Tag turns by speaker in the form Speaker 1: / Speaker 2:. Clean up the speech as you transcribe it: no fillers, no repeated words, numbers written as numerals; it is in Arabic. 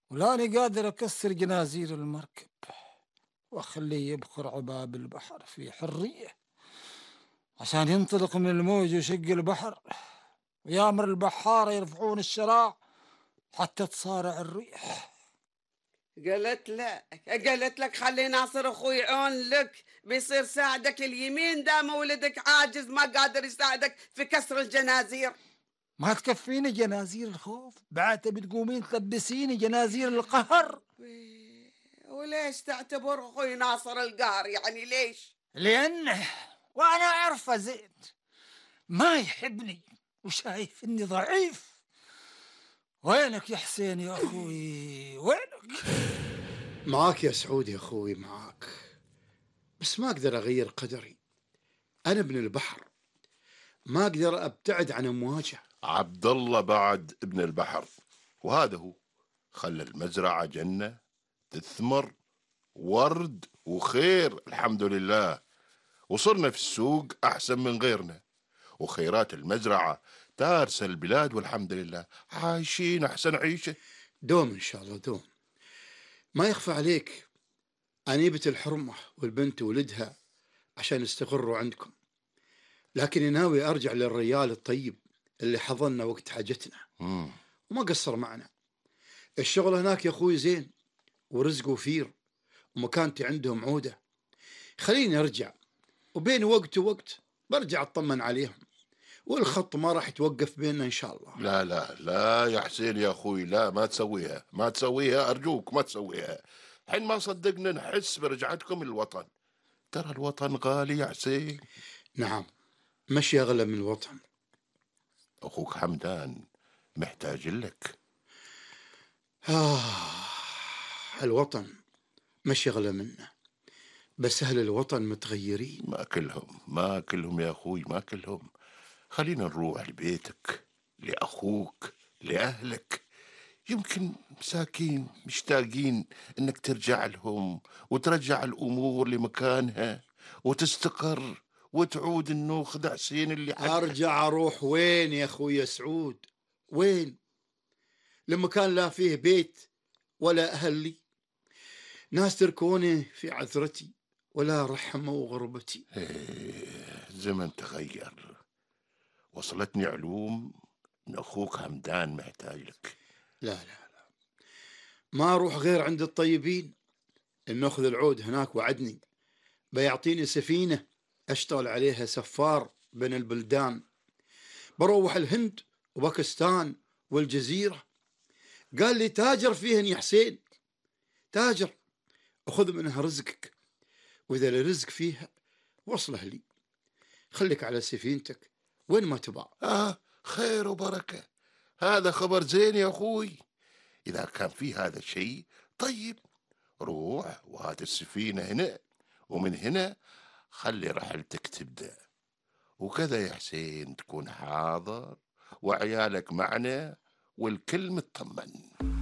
Speaker 1: ولاني قادر أكسر جنازير المركب وأخليه يبخر عباب البحر في حرية عشان ينطلق من الموج ويشق البحر، ويامر البحارة يرفعون الشراع حتى تصارع الريح.
Speaker 2: قالت لك خلي ناصر اخوي عون لك، بيصير ساعدك اليمين دام ولدك عاجز ما قادر يساعدك في كسر الجنازير.
Speaker 1: ما تكفيني جنازير الخوف، بعد تبي تقومين تلبسيني جنازير القهر؟
Speaker 2: وليش تعتبر اخوي ناصر القهر؟ يعني ليش؟
Speaker 1: لأنه وأنا أعرفه زين ما يحبني وشايف إني ضعيف. وينك يا حسين يا أخوي، وينك؟
Speaker 3: معاك يا سعود يا أخوي، معاك، بس ما أقدر أغير قدري. أنا ابن البحر، ما أقدر أبتعد عن أمواجه.
Speaker 4: عبد الله بعد ابن البحر، وهذا هو خلى المزرعة جنة تثمر ورد وخير الحمد لله، وصرنا في السوق أحسن من غيرنا، وخيرات المزرعة تارسة البلاد والحمد لله، عايشين أحسن عيشة.
Speaker 3: دوم إن شاء الله دوم. ما يخفى عليك أنيبة الحرمة والبنت ولدها عشان يستقروا عندكم، لكن ناوي أرجع للريال الطيب اللي حضننا وقت حاجتنا وما قصر معنا. الشغل هناك يا أخوي زين ورزق وفير ومكانتي عندهم عودة. خليني أرجع، وبين وقت ووقت برجع أطمن عليهم، والخط ما راح يتوقف بيننا إن شاء الله.
Speaker 4: لا لا لا يا حسين يا أخوي، لا ما تسويها، ما تسويها أرجوك، ما تسويها. حين ما صدقنا نحس برجعتكم للوطن، ترى الوطن غالي يا حسين.
Speaker 3: نعم، مشي أغلى من الوطن.
Speaker 4: أخوك حمدان محتاج لك.
Speaker 3: الوطن مشي أغلى منه، بس أهل الوطن متغيرين.
Speaker 4: ما كلهم يا أخوي، ما كلهم. خلينا نروح لبيتك، لأخوك، لأهلك، يمكن مساكين مشتاقين إنك ترجع لهم وترجع الأمور لمكانها وتستقر وتعود النوخ حسين اللي
Speaker 3: أرجع أروح وين يا أخوي سعود؟ وين؟ لما كان لا فيه بيت ولا أهل لي، ناس تركوني في عثرتي ولا رحموا غربتي.
Speaker 4: زمن تغير. وصلتني علوم إن أخوك همدان محتاج لك.
Speaker 3: لا لا لا، ما أروح غير عند الطيبين. إن أخذ العود هناك وعدني بيعطيني سفينة أشتغل عليها سفار بين البلدان، بروح الهند وباكستان والجزيرة. قال لي تاجر فيهن يا حسين، تاجر، أخذ منها رزقك، وإذا الرزق فيها وصله لي، خليك على سفينتك وين ما تبع.
Speaker 4: خير وبركة، هذا خبر زين يا أخوي. إذا كان في هذا الشيء طيب، روح وهات السفينة هنا، ومن هنا خلي رحلتك تبدأ، وكذا يا حسين تكون حاضر وعيالك معنا والكل مطمن.